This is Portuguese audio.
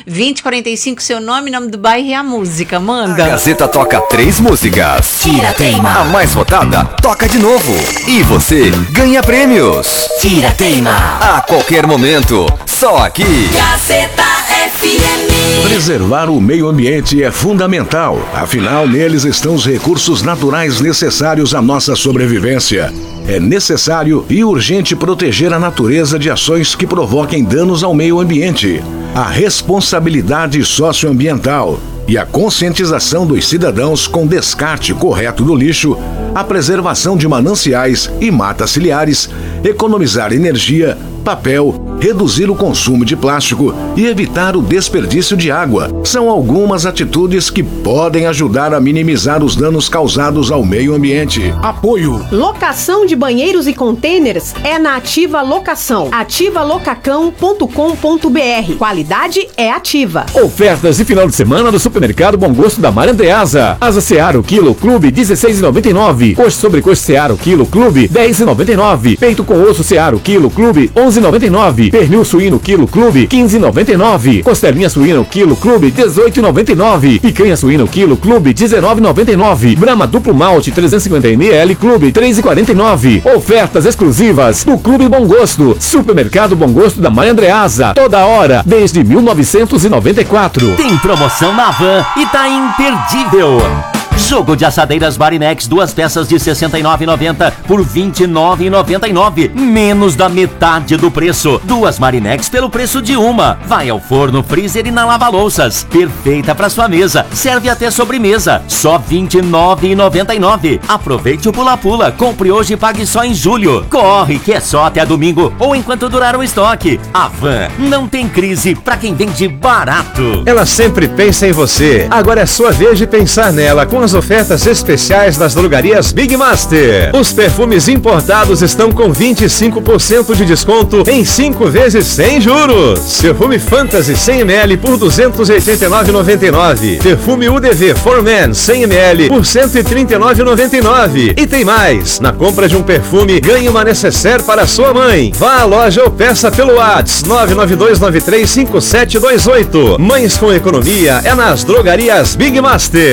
2045, seu nome, nome do bairro e a música. Manda. A Gazeta toca 3 músicas. Tira Teima. A mais votada toca de novo. E você ganha prêmios. Tira Teima. A qualquer momento, só aqui. Gazeta FM. Preservar o meio ambiente é fundamental. Afinal, neles estão os recursos naturais necessários à nossa sobrevivência. É necessário e urgente proteger a natureza de ações que provoquem danos ao meio ambiente. A responsabilidade socioambiental e a conscientização dos cidadãos com descarte correto do lixo, a preservação de mananciais e matas ciliares, economizar energia, papel, reduzir o consumo de plástico e evitar o desperdício de água são algumas atitudes que podem ajudar a minimizar os danos causados ao meio ambiente. Apoio. Locação de banheiros e containers é na Ativa Locação. Ativalocacão.com.br. Qualidade é Ativa. Ofertas de final de semana do Supermercado Bom Gosto da Maria Andreasa. Asa Seara o quilo Clube R$16,99. Coxa sobre coxa Seara o quilo Clube R$10,99. Peito com osso Seara o quilo Clube R$11,99. Pernil suíno quilo Clube R$15,99. Costelinha suína quilo Clube R$18,99. Picanha suína quilo Clube R$19,99. Brahma duplo malte 350ml Clube R$3,49. Ofertas exclusivas do Clube Bom Gosto. Supermercado Bom Gosto da Maria Andreasa. Toda hora desde 1994. Tem promoção na Van e tá imperdível. Jogo de assadeiras Barinex, 2 peças de R$ 69,90 por R$ 29,99. Menos da metade do preço. 2 Marinex pelo preço de uma. Vai ao forno, freezer e na lava-louças. Perfeita para sua mesa. Serve até sobremesa. Só R$ 29,99. Aproveite o pula-pula. Compre hoje e pague só em julho. Corre que é só até domingo ou enquanto durar o estoque. A Van não tem crise para quem vende barato. Ela sempre pensa em você. Agora é sua vez de pensar nela com as ofertas especiais das drogarias Big Master. Os perfumes importados estão com 25% de desconto em 5 vezes sem juros. Perfume Fantasy 100ml por R$ 289,99. Perfume UDV For Men 100ml por R$ 139,99. E tem mais. Na compra de um perfume, ganhe uma necessaire para sua mãe. Vá à loja ou peça pelo WhatsApp 992935728. Mães com economia é nas drogarias Big Master.